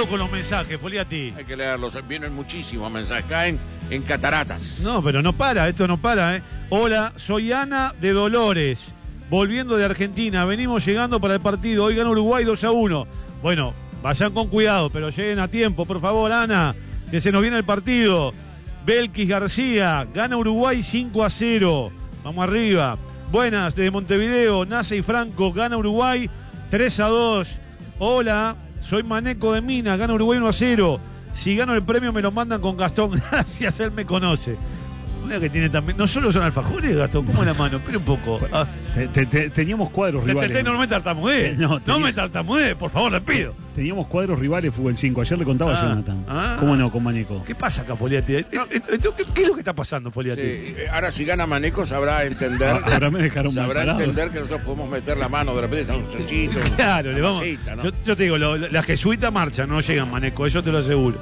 cuidado con los mensajes, Foliati. Hay que leerlos, vienen muchísimos mensajes, caen en cataratas. No, pero no para, esto no para, ¿eh? Hola, soy Ana de Dolores, volviendo de Argentina. Venimos llegando para el partido. Hoy gana Uruguay 2-1. Bueno, vayan con cuidado, pero lleguen a tiempo, por favor, Ana, que se nos viene el partido. Belkis García, gana Uruguay 5-0. Vamos arriba. Buenas, desde Montevideo, Nace y Franco, gana Uruguay 3-2. Hola, soy Maneco de Minas, gana Uruguay 1-0. Si gano el premio me lo mandan con Gastón. Gracias, él me conoce. Mira que tiene también. No solo son alfajores, Gastón, ¿cómo es la mano? Espera un poco. Teníamos cuadros rivales. No me tartamudees. No me tartamudees, por favor, le pido. Teníamos cuadros rivales Fútbol 5. Ayer le contaba a Jonathan. ¿Cómo no, con Maneco? ¿Qué pasa acá, Foliati? ¿Qué es lo que está pasando, Foliati? Sí, ahora si gana Maneco sabrá entender. Ahora me dejaron sabrá entender que nosotros podemos meter la mano de repente a un chochito. Claro, le vamos. Masita, ¿no? Yo te digo, las jesuitas marchan, no llegan, Maneco, eso te lo aseguro.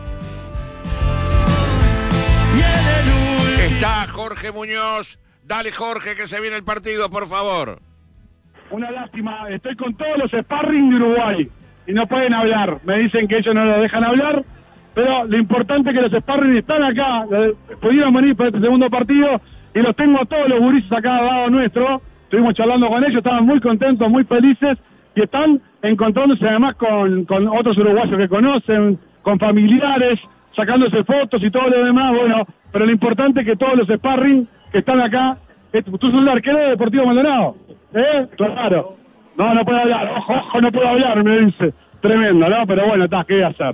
Está Jorge Muñoz. Dale, Jorge, que se viene el partido, por favor. Una lástima, estoy con todos los sparring de Uruguay y no pueden hablar. Me dicen que ellos no lo dejan hablar, pero lo importante es que los sparring están acá. Pudieron venir para este segundo partido y los tengo a todos los gurises acá al lado nuestro. Estuvimos charlando con ellos, estaban muy contentos, muy felices y están encontrándose además con otros uruguayos que conocen, con familiares, sacándose fotos y todo lo demás. Bueno, pero lo importante es que todos los sparring que están acá. ¿Tú sos el arquero de Deportivo Maldonado? Claro. No puedo hablar. Ojo, no puedo hablar, me dice. Tremendo, ¿no? Pero bueno, ¿qué voy a hacer?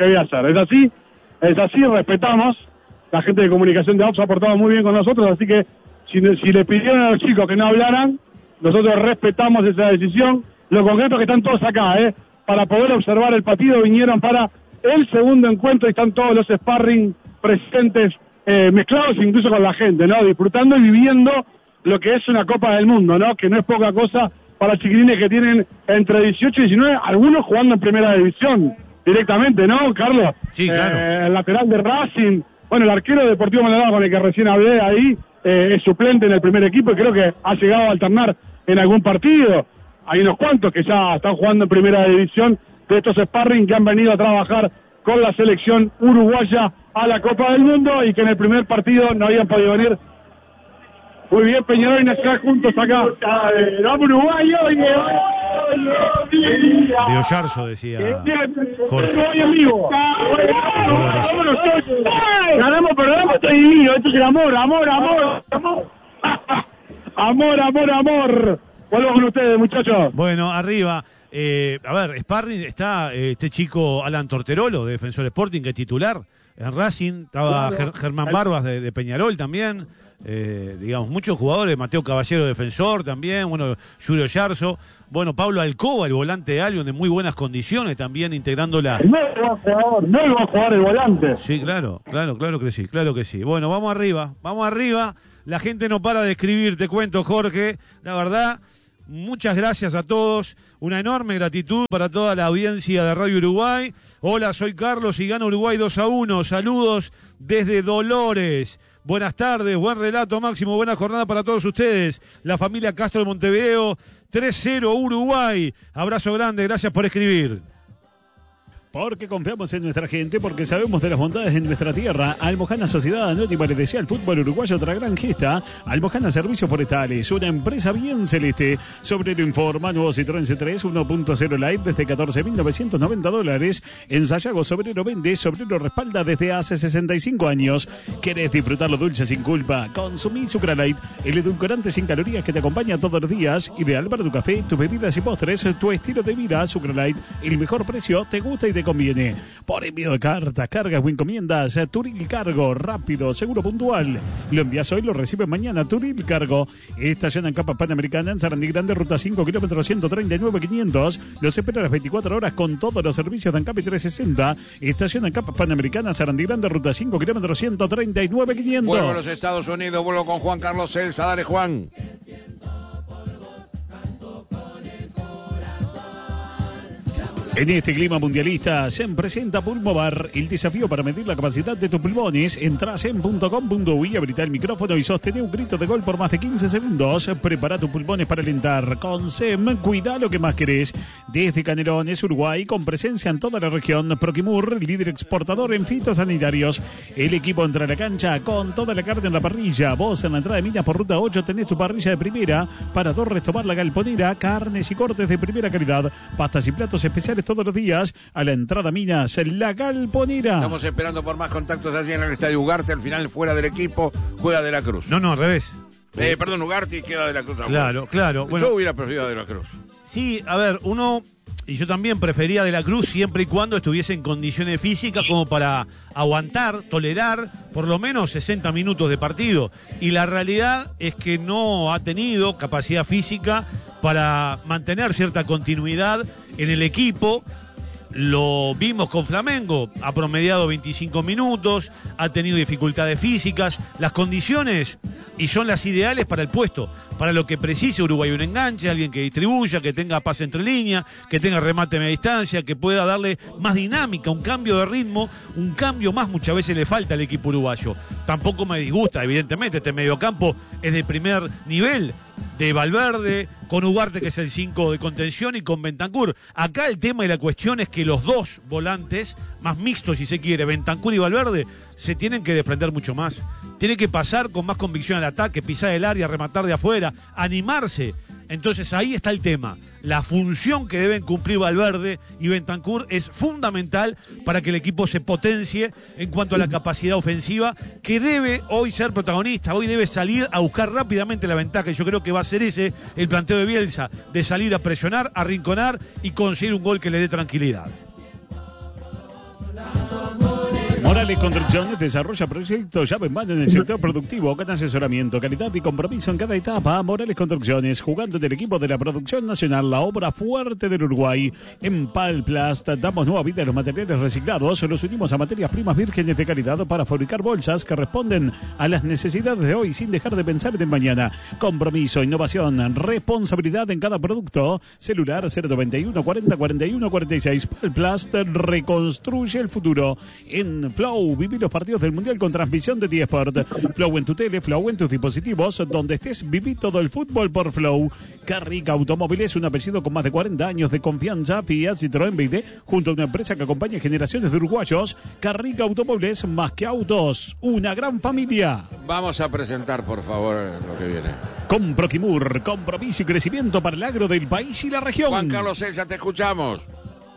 Es así, respetamos. La gente de comunicación de AUF se ha portado muy bien con nosotros, así que si le pidieron a los chicos que no hablaran, nosotros respetamos esa decisión. Lo concreto es que están todos acá, para poder observar el partido, vinieron para el segundo encuentro y están todos los sparring presentes, mezclados incluso con la gente, ¿no? Disfrutando y viviendo lo que es una Copa del Mundo, ¿no? Que no es poca cosa para chiquilines que tienen entre 18 y 19, algunos jugando en primera división directamente, ¿no, Carlos? Sí, claro. El lateral de Racing, bueno, el arquero de Deportivo Maldonado con el que recién hablé ahí, es suplente en el primer equipo y creo que ha llegado a alternar en algún partido. Hay unos cuantos que ya están jugando en primera división de estos sparring que han venido a trabajar con la selección uruguaya a la Copa del Mundo y que en el primer partido no habían podido venir. Muy bien, Peñarol y Nacional juntos acá. ¡Vamos Uruguay! De Ollarzo, decía Jorge. amigo! Ganamos, estoy divino. Esto es el amor. Amor. Vuelvo con ustedes, muchachos. Bueno, arriba. A ver, Sparring está este chico Alan Torterolo, de Defensor Sporting, que es titular en Racing. Estaba Germán Barbas de Peñarol también. Digamos, muchos jugadores. Mateo Caballero, Defensor también. Bueno, Julio Yarzo. Bueno, Pablo Alcoba, el volante de Albion, de muy buenas condiciones también, integrando la... No va a jugar el volante. Sí, claro que sí. Bueno, vamos arriba. La gente no para de escribir, te cuento, Jorge. La verdad... Muchas gracias a todos, una enorme gratitud para toda la audiencia de Radio Uruguay. Hola, soy Carlos y gana Uruguay 2-1. Saludos desde Dolores. Buenas tardes, buen relato, Máximo, buena jornada para todos ustedes. La familia Castro de Montevideo, 3-0 Uruguay. Abrazo grande, gracias por escribir. Porque confiamos en nuestra gente, porque sabemos de las bondades de nuestra tierra. Almojana Sociedad Anónima le desea al fútbol uruguayo otra gran gesta. Almojana Servicios Forestales, una empresa bien celeste. Sobrero informa, nuevo Citroën C3 1.0 Live desde $14.990. En Sayago, Sobrero vende, Sobrero respalda desde hace 65 años. ¿Querés disfrutar lo dulce sin culpa? Consumí Sucralite, el edulcorante sin calorías que te acompaña todos los días. Ideal para tu café, tus bebidas y postres, tu estilo de vida. Sucralite, el mejor precio, te gusta y te conviene. Por envío de cartas, cargas o encomiendas, Turil Cargo, rápido, seguro, puntual. Lo envías hoy, lo recibes mañana. Turil Cargo. Estación en Capa Panamericana, en Sarandí Grande, ruta 5, kilómetro 139.500. Los espera a las 24 horas con todos los servicios de ANCAP 360. Estación en Capa Panamericana, Sarandí Grande, ruta 5, kilómetro 139.500. Vuelvo a los Estados Unidos, vuelvo con Juan Carlos Celsa. Dale, Juan. En este clima mundialista se presenta Pulmovar, el desafío para medir la capacidad de tus pulmones. Entra en .com.uy, habilita el micrófono y sostén un grito de gol por más de 15 segundos. Prepara tus pulmones para alentar. Con SEM, cuida lo que más querés. Desde Canelones, Uruguay, con presencia en toda la región. Proquimur, líder exportador en fitosanitarios. El equipo entra a la cancha con toda la carne en la parrilla. Vos en la entrada de Minas por ruta 8 tenés tu parrilla de primera. Para dos Tomar La Galponera, carnes y cortes de primera calidad. Pastas y platos especiales todos los días. A la entrada Minas, La Galponera. Estamos esperando por más contactos allí en el estadio Ugarte. Al final, fuera del equipo, juega De la Cruz. No, al revés. Perdón, Ugarte y queda De la Cruz. Claro. Bueno, yo hubiera preferido a De la Cruz. Sí, a ver, y yo también prefería De la Cruz siempre y cuando estuviese en condiciones físicas como para aguantar, tolerar por lo menos 60 minutos de partido. Y la realidad es que no ha tenido capacidad física para mantener cierta continuidad en el equipo. Lo vimos con Flamengo, ha promediado 25 minutos, ha tenido dificultades físicas, las condiciones y son las ideales para el puesto, para lo que precise Uruguay, un enganche, alguien que distribuya, que tenga pase entre líneas, que tenga remate a media distancia, que pueda darle más dinámica, un cambio de ritmo, un cambio más muchas veces le falta al equipo uruguayo. Tampoco me disgusta, evidentemente, este mediocampo es de primer nivel, de Valverde, con Ugarte que es el 5 de contención y con Bentancur. Acá el tema y la cuestión es que los dos volantes, más mixtos si se quiere, Bentancur y Valverde, se tienen que desprender mucho más. Tienen que pasar con más convicción al ataque, pisar el área, rematar de afuera, animarse. Entonces ahí está el tema. La función que deben cumplir Valverde y Bentancur es fundamental para que el equipo se potencie en cuanto a la capacidad ofensiva, que debe hoy ser protagonista, hoy debe salir a buscar rápidamente la ventaja. Y yo creo que va a ser ese el planteo de Bielsa, de salir a presionar, a arrinconar y conseguir un gol que le dé tranquilidad. Morales Construcciones desarrolla proyectos llave en mano en el sector productivo con asesoramiento, calidad y compromiso en cada etapa. Morales Construcciones, jugando del equipo de la producción nacional, la obra fuerte del Uruguay. En Palplast damos nueva vida a los materiales reciclados, los unimos a materias primas vírgenes de calidad para fabricar bolsas que responden a las necesidades de hoy sin dejar de pensar en el mañana. Compromiso, innovación, responsabilidad en cada producto. Celular 091 40 41 46. Palplast reconstruye el futuro. En Flow, viví los partidos del Mundial con transmisión de T-Sport. Flow en tu tele, Flow en tus dispositivos, donde estés, viví todo el fútbol por Flow. Carrica Automóviles, un apellido con más de 40 años de confianza. Fiat, Citroën, BYD, junto a una empresa que acompaña generaciones de uruguayos. Carrica Automóviles, más que autos, una gran familia. Vamos a presentar, por favor, lo que viene. Con Proquimur, compromiso y crecimiento para el agro del país y la región. Juan Carlos Elsa, te escuchamos.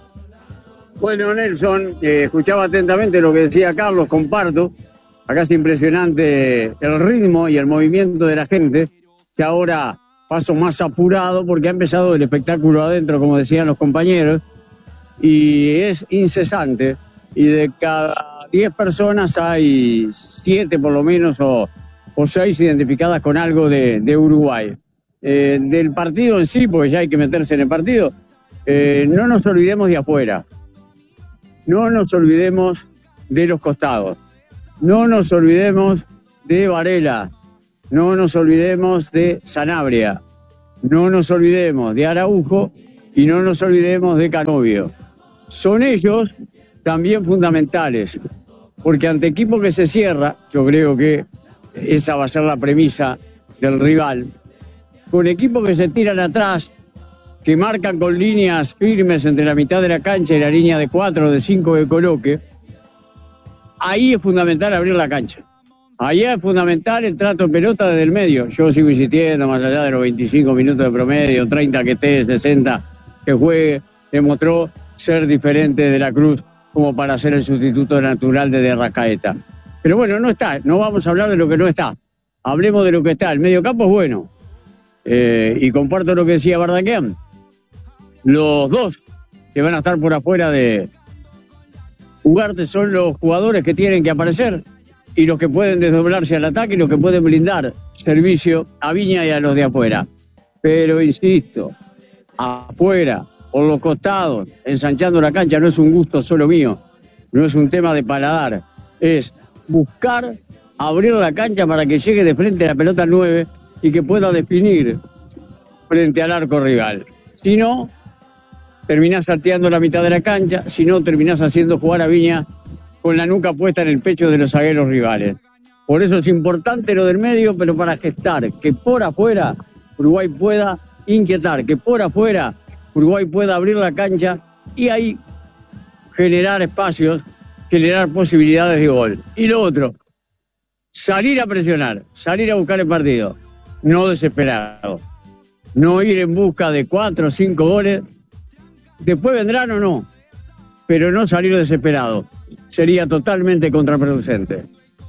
Bueno, Nelson, escuchaba atentamente lo que decía Carlos, comparto. Acá es impresionante el ritmo y el movimiento de la gente, que ahora paso más apurado porque ha empezado el espectáculo adentro, como decían los compañeros, y es incesante. Y de cada 10 personas hay 7 por lo menos o 6 identificadas con algo de Uruguay. Del partido en sí, porque ya hay que meterse en el partido, no nos olvidemos de afuera. No nos olvidemos de los costados, no nos olvidemos de Varela, no nos olvidemos de Sanabria, no nos olvidemos de Araujo y no nos olvidemos de Canovio. Son ellos también fundamentales, porque ante equipo que se cierra, yo creo que esa va a ser la premisa del rival, con equipos que se tiran atrás, que marcan con líneas firmes entre la mitad de la cancha y la línea de 4 o de 5 de coloque, ahí es fundamental abrir la cancha. Ahí es fundamental el trato de pelota desde el medio. Yo sigo insistiendo, más allá de los 25 minutos de promedio, 30 que esté, 60 que juegue, demostró ser diferente de la Cruz como para ser el sustituto natural de Arrascaeta. Pero bueno, no está, no vamos a hablar de lo que no está. Hablemos de lo que está. El mediocampo es bueno. Y comparto lo que decía Bardaquian. Los dos que van a estar por afuera de Ugarte son los jugadores que tienen que aparecer y los que pueden desdoblarse al ataque y los que pueden brindar servicio a Viña y a los de afuera. Pero insisto, afuera, por los costados, ensanchando la cancha, no es un gusto solo mío, no es un tema de paladar, es buscar abrir la cancha para que llegue de frente a la pelota 9 y que pueda definir frente al arco rival. Si no, terminás salteando la mitad de la cancha, si no terminás haciendo jugar a Viña con la nuca puesta en el pecho de los zagueros rivales. Por eso es importante lo del medio, pero para gestar que por afuera Uruguay pueda inquietar, que por afuera Uruguay pueda abrir la cancha y ahí generar espacios, generar posibilidades de gol. Y lo otro, salir a presionar, salir a buscar el partido, no desesperado, no ir en busca de 4 o 5 goles, después vendrán o no, pero no salir desesperado, sería totalmente contraproducente.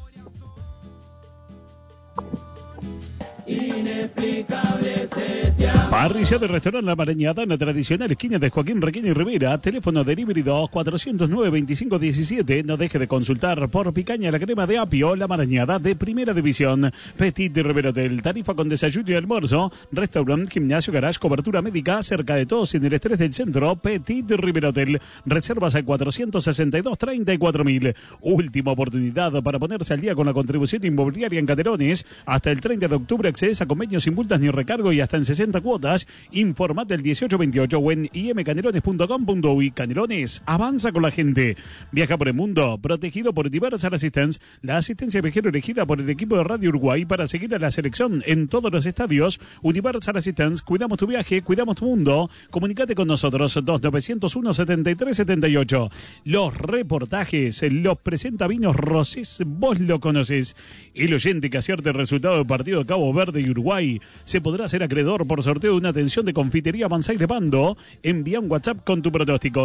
Parrilla de Restaurante La Marañada en la tradicional esquina de Joaquín Requena y Rivera. Teléfono delivery 2-409-2517. No deje de consultar por picaña la crema de apio, La Marañada de Primera División. Petit de Rivera Hotel. Tarifa con desayuno y almuerzo. Restaurante, gimnasio, garage, cobertura médica. Cerca de todos en el estrés del centro. Petit de Rivera Hotel. Reservas al 462-34.000. Última oportunidad para ponerse al día con la contribución inmobiliaria en Canelones. Hasta el 30 de octubre accedes a convenios sin multas ni recargo y hasta en 60 cuotas. Informate al 1828 o en imcanelones.com.uy. Canelones, avanza con la gente. Viaja por el mundo, protegido por Universal Assistance, la asistencia viajero elegida por el equipo de Radio Uruguay para seguir a la selección en todos los estadios. Universal Assistance, cuidamos tu viaje, cuidamos tu mundo. Comunicate con nosotros, 2901-7378. Los reportajes los presenta Vinos Rosés, vos lo conoces. El oyente que acierte el resultado del partido de Cabo Verde y Uruguay se podrá ser acreedor por sorteo de una atención de Confitería Banzai de Pando. Envía un WhatsApp con tu pronóstico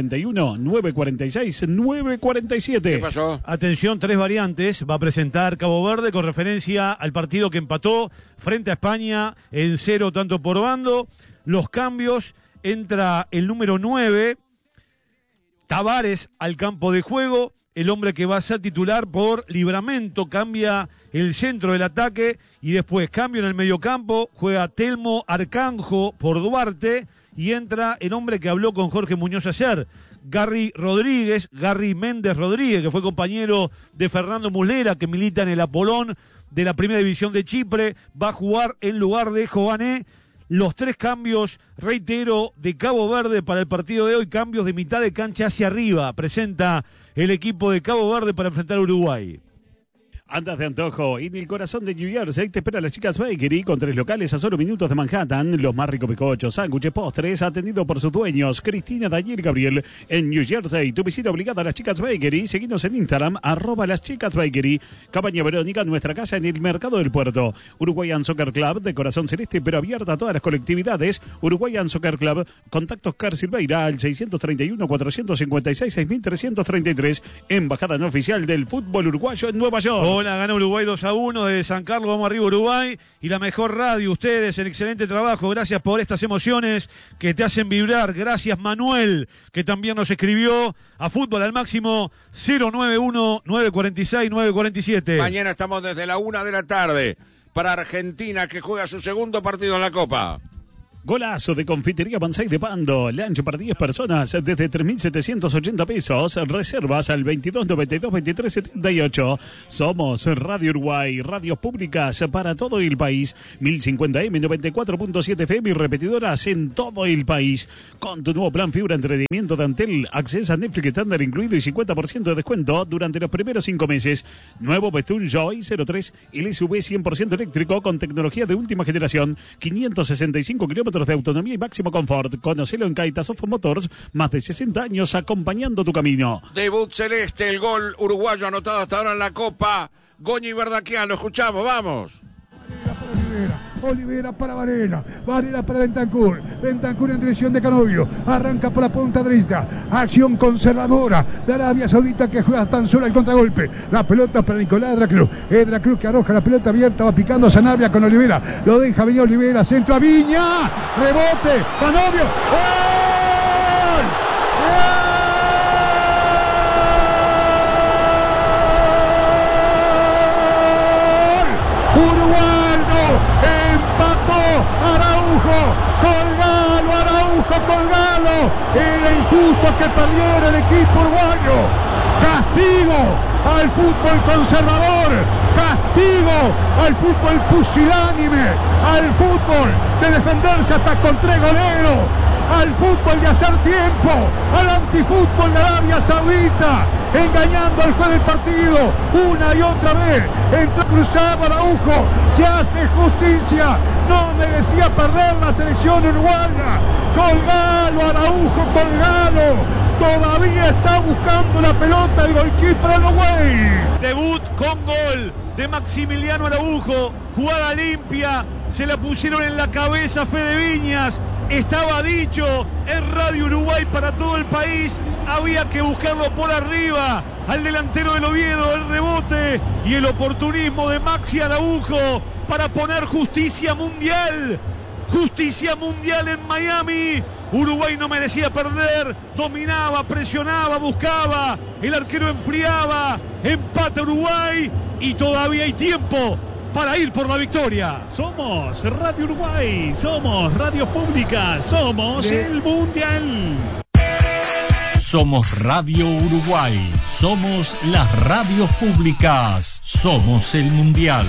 091-946-947. ¿Qué pasó? Atención, 3 variantes va a presentar Cabo Verde con referencia al partido que empató frente a España en 0 tanto por bando. Los cambios, entra el número 9, Tavares al campo de juego, el hombre que va a ser titular por Livramento, cambia el centro del ataque y después cambio en el mediocampo, juega Telmo Arcanjo por Duarte y entra el hombre que habló con Jorge Muñoz ayer, Garry Méndez Rodríguez, que fue compañero de Fernando Muslera, que milita en el Apolón de la Primera División de Chipre, va a jugar en lugar de Jované. Los 3 cambios, reitero, de Cabo Verde para el partido de hoy, cambios de mitad de cancha hacia arriba, presenta el equipo de Cabo Verde para enfrentar a Uruguay. Andas de antojo, en el corazón de New Jersey te espera las Chicas Bakery con 3 locales a solo minutos de Manhattan. Los más ricos bizcochos, sándwiches, postres, atendido por sus dueños, Cristina, Daniel y Gabriel. En New Jersey, tu visita obligada a las Chicas Bakery. Seguinos en Instagram, @las Chicas Bakery. Cabaña Verónica, nuestra casa en el Mercado del Puerto. Uruguayan Soccer Club, de corazón celeste, pero abierta a todas las colectividades. Uruguayan Soccer Club, contactos Car Silveira al 631-456-6333. Embajada no oficial del fútbol uruguayo en Nueva York. Gana Uruguay 2-1 de San Carlos, vamos arriba Uruguay y la mejor radio, ustedes en excelente trabajo, gracias por estas emociones que te hacen vibrar, gracias Manuel que también nos escribió a Fútbol al Máximo 091-946-947. Mañana estamos desde la 1 de la tarde para Argentina que juega su segundo partido en la Copa. Golazo de Confitería Banzai de Pando. Lancho para 10 personas desde 3.780 pesos. Reservas al 2292-2378. Somos Radio Uruguay. Radios públicas para todo el país. 1050M, 94.7 FM y repetidoras en todo el país. Con tu nuevo plan fibra entretenimiento de Antel, acceso a Netflix estándar incluido y 50% de descuento durante los primeros 5 meses. Nuevo Bestun Joy 03 LSV 100% eléctrico con tecnología de última generación. 565 kilómetros de autonomía y máximo confort. Conocelo en Caetasoft Motors, más de 60 años acompañando tu camino. Debut celeste, el gol uruguayo anotado hasta ahora en la Copa. Goñi y Verdaquian, lo escuchamos, vamos. Olivera para Varela para Bentancur en dirección de Canovio, arranca por la punta derecha, acción conservadora de Arabia Saudita que juega tan solo el contragolpe, la pelota para Nicolás Edracruz que arroja la pelota abierta, va picando a Sanabria con Olivera, lo deja venir Olivera, centro a Viña, rebote, Canovio, ¡gol! Colgalo, era injusto que perdiera el equipo uruguayo, castigo al fútbol conservador, castigo al fútbol pusilánime, al fútbol de defenderse hasta con 3 goleros, al fútbol de hacer tiempo, al antifútbol de Arabia Saudita, engañando al juez del partido una y otra vez. Entró cruzado Araujo, se hace justicia, no merecía perder la selección uruguaya. Colgalo Araujo, colgalo. Todavía está buscando la pelota el goalkeeper Uruguay. Debut con gol de Maximiliano Araujo, jugada limpia, se la pusieron en la cabeza Fede Viñas. Estaba dicho en Radio Uruguay para todo el país, había que buscarlo por arriba al delantero del Oviedo, el rebote y el oportunismo de Maxi Araujo para poner justicia mundial en Miami. Uruguay no merecía perder, dominaba, presionaba, buscaba, el arquero enfriaba, empata Uruguay y todavía hay tiempo para ir por la victoria. Somos Radio Uruguay, somos Radio Pública, somos el Mundial. Somos Radio Uruguay, somos las radios públicas, somos el Mundial.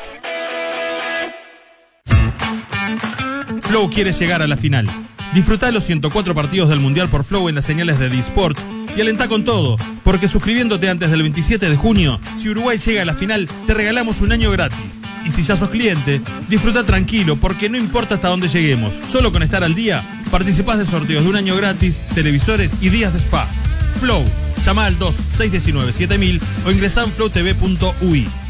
Flow quiere llegar a la final. Disfrutá los 104 partidos del Mundial por Flow en las señales de D-Sports y alentá con todo, porque suscribiéndote antes del 27 de junio, si Uruguay llega a la final, te regalamos un año gratis. Y si ya sos cliente, disfruta tranquilo, porque no importa hasta dónde lleguemos, solo con estar al día, participás de sorteos de un año gratis, televisores y días de spa. Flow, llama al 2619-7000 o ingresá en flowtv.ui.